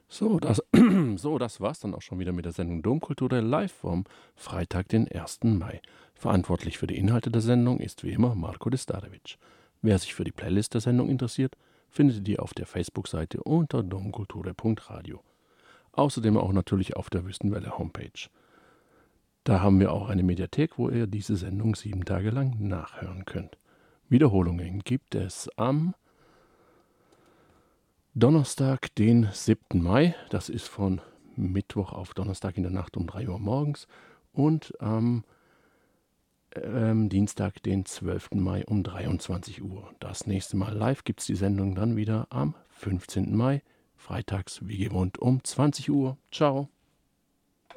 Das war's dann auch schon wieder mit der Sendung Domkultur live vom Freitag, den 1. Mai. Verantwortlich für die Inhalte der Sendung ist wie immer Marko Destarevic. Wer sich für die Playlist der Sendung interessiert, findet ihr auf der Facebook-Seite unter domkulture.radio. Außerdem auch natürlich auf der Wüstenwelle Homepage. Da haben wir auch eine Mediathek, wo ihr diese Sendung 7 Tage lang nachhören könnt. Wiederholungen gibt es am Donnerstag, den 7. Mai. Das ist von Mittwoch auf Donnerstag in der Nacht um 3 Uhr morgens. Und am Dienstag, den 12. Mai um 23 Uhr. Das nächste Mal live gibt es die Sendung dann wieder am 15. Mai, freitags wie gewohnt um 20 Uhr. Ciao.